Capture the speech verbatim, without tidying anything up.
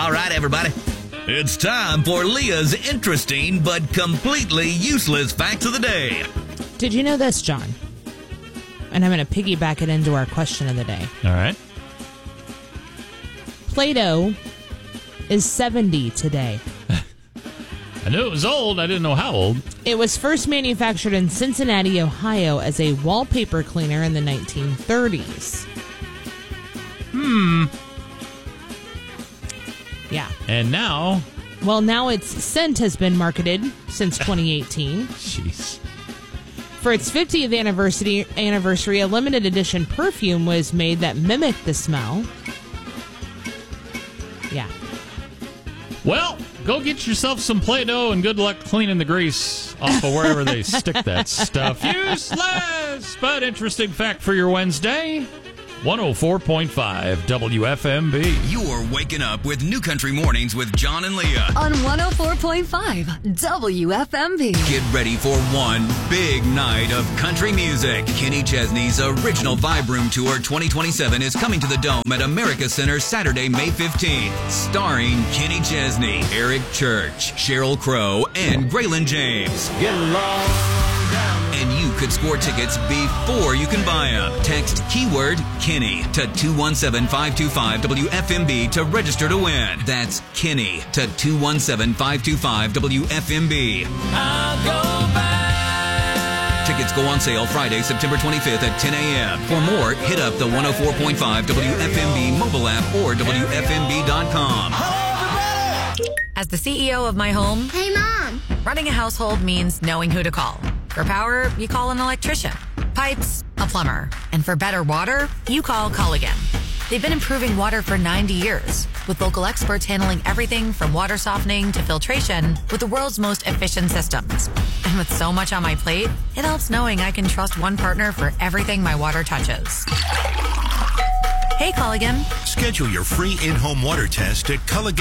All right, everybody. It's time for Leah's interesting but completely useless facts of the day. Did you know this, John? And I'm going to piggyback it into our question of the day. All right. Play-Doh is seventy today. I knew it was old. I didn't know how old. It was first manufactured in Cincinnati, Ohio as a wallpaper cleaner in the nineteen thirties. Hmm. Yeah. And now? Well, now its scent has been marketed since twenty eighteen. Jeez. For its fiftieth anniversary, anniversary, a limited edition perfume was made that mimicked the smell. Yeah. Well, go get yourself some Play-Doh and good luck cleaning the grease off of wherever they stick that stuff. Useless, but interesting fact for your Wednesday. one oh four point five W F M B. You're waking up with New Country Mornings with John and Leah. On one oh four point five W F M B. Get ready for one big night of country music. Kenny Chesney's original Vibe Room Tour twenty twenty-seven is coming to the Dome at America Center Saturday, May fifteenth. Starring Kenny Chesney, Eric Church, Sheryl Crow, and Graylin James. Get along down. And you could score tickets before you can buy them. Text keyword Kenny to two one seven, five two five W F M B to register to win. That's Kenny to two one seven, five two five W F M B. I'll go back. Tickets go on sale Friday, September twenty-fifth at ten a.m. For more, hit up the one oh four point five W F M B mobile app or W F M B dot com. As the C E O of my home, Hey, Mom. running a household means knowing who to call. For power, you call an electrician. Pipes, a plumber. And for better water, you call Culligan. They've been improving water for ninety years, with local experts handling everything from water softening to filtration with the world's most efficient systems. And with so much on my plate, it helps knowing I can trust one partner for everything my water touches. Hey, Culligan. Schedule your free in-home water test at Culligan.